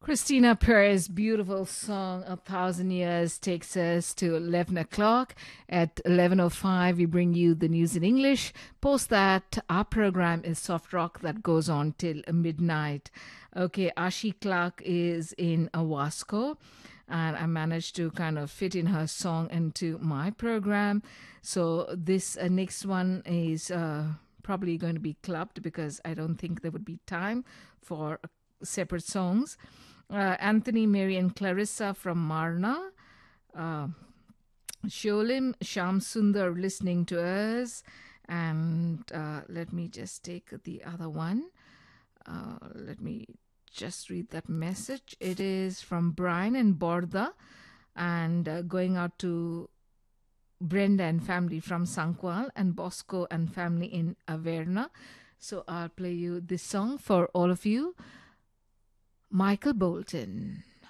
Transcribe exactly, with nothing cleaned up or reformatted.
Christina Perez's beautiful song "A Thousand Years" takes us to eleven o'clock. At eleven oh five, we bring you the news in English. Post that, our program is Soft Rock that goes on till midnight. Okay, Ashi Clark is in Owasco, and I managed to kind of fit in her song into my program. So this uh, next one is uh, probably going to be clubbed because I don't think there would be time for separate songs. Uh, Anthony, Mary, and Clarissa from Marna. Uh, Sholim, Sham Sundar listening to us. And uh, let me just take the other one. Uh, let me just read that message. It is from Brian and Borda and uh, going out to Brenda and family from Sankwal and Bosco and family in Averna. So I'll play you this song for all of you. Michael Bolton.